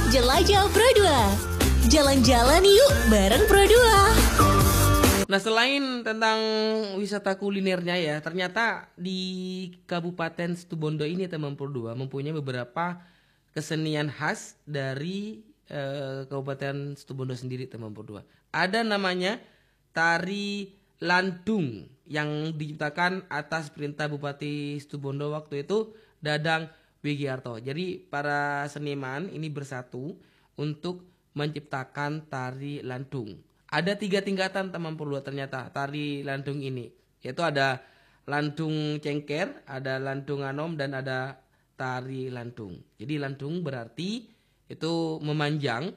Jelajah Pro 2. Jalan-jalan yuk bareng Pro 2. Nah, selain tentang wisata kulinernya ya, ternyata di Kabupaten Situbondo ini teman Pro 2 mempunyai beberapa kesenian khas dari Kabupaten Situbondo sendiri teman Pro 2. Ada namanya tari landung yang diciptakan atas perintah Bupati Situbondo waktu itu, Dadang Wigiarto. Jadi para seniman ini bersatu untuk menciptakan tari landung. Ada 3 tingkatan teman Pro 2 ternyata tari landung ini. Yaitu ada landung cengker, ada landung anom, dan ada tari landung. Jadi landung berarti itu memanjang,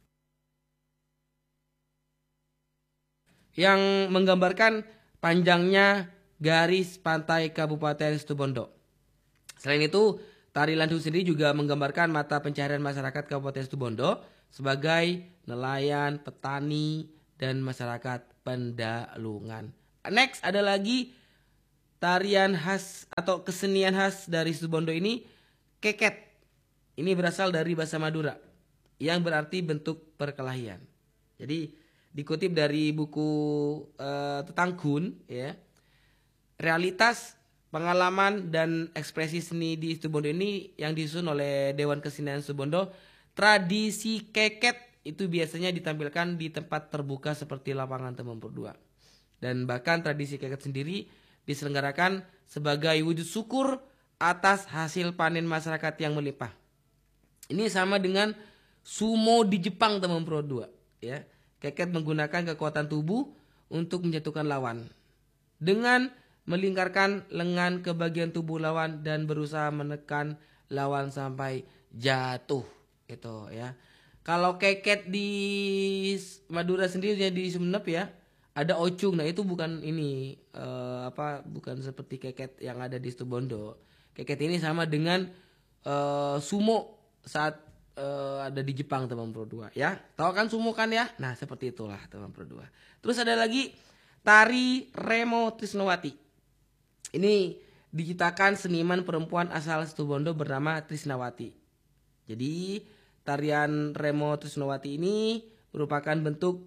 yang menggambarkan panjangnya garis pantai Kabupaten Situbondo. Selain itu, tari landung sendiri juga menggambarkan mata pencaharian masyarakat Kabupaten Situbondo sebagai nelayan, petani, dan masyarakat pendalungan. Next ada lagi tarian khas atau kesenian khas dari Situbondo ini, keket. Ini berasal dari bahasa Madura yang berarti bentuk perkelahian. Jadi dikutip dari buku Tetanggun ya. Realitas, pengalaman, dan ekspresi seni di Situbondo ini yang disusun oleh Dewan Kesenian Situbondo. Tradisi keket itu biasanya ditampilkan di tempat terbuka seperti lapangan teman Pro 2. Dan bahkan tradisi keket sendiri diselenggarakan sebagai wujud syukur atas hasil panen masyarakat yang melimpah. Ini sama dengan sumo di Jepang teman Pro 2 ya. Keket menggunakan kekuatan tubuh untuk menjatuhkan lawan dengan melingkarkan lengan ke bagian tubuh lawan dan berusaha menekan lawan sampai jatuh gitu ya. Kalau keket di Madura sendiri di Sumenep ya, ada ocung. Nah, itu bukan ini bukan seperti keket yang ada di Situbondo. Keket ini sama dengan sumo saat ada di Jepang teman Pro 2 ya. Tahu kan sumo kan ya? Nah, seperti itulah teman Pro 2. Terus ada lagi tari Remo Trisnawati. Ini diciptakan seniman perempuan asal Situbondo bernama Trisnawati. Jadi tarian Remo Trisnawati ini merupakan bentuk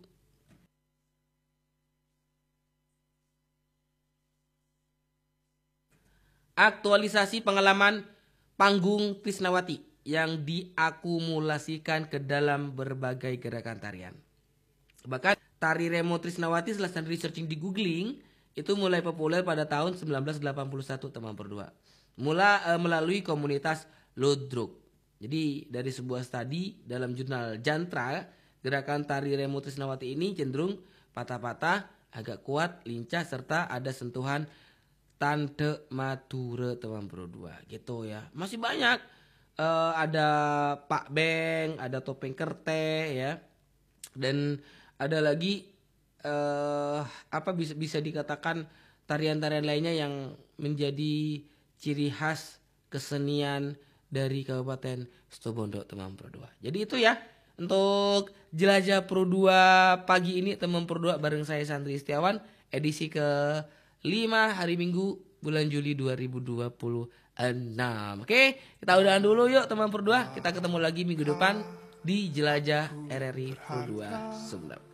aktualisasi pengalaman panggung Trisnawati yang diakumulasikan ke dalam berbagai gerakan tarian. Bahkan tari Remo Trisnawati setelah researching di googling itu mulai populer pada tahun 1981 teman Pro 2. Melalui komunitas Ludruk. Jadi dari sebuah studi dalam jurnal Jantra, gerakan tari Remo Trisnawati ini cenderung patah-patah, agak kuat, lincah, serta ada sentuhan tante Madura teman Pro 2 gitu ya. Masih banyak, ada Pak Beng, ada topeng kerte ya, dan ada lagi bisa dikatakan tarian-tarian lainnya yang menjadi ciri khas kesenian dari Kabupaten Situbondo teman Pro 2. Jadi itu ya untuk jelajah Pro 2 pagi ini teman Pro 2 bareng saya Sandri Setiawan, edisi ke-5 hari Minggu bulan Juli 2026. Oke, kita udahan dulu yuk teman Pro 2. Kita ketemu lagi minggu depan di jelajah RRI Pro 2 Sumenep.